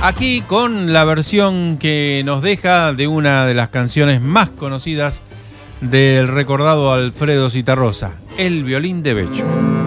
Aquí con la versión que nos deja de una de las canciones más conocidas del recordado Alfredo Zitarrosa, El violín de Becho.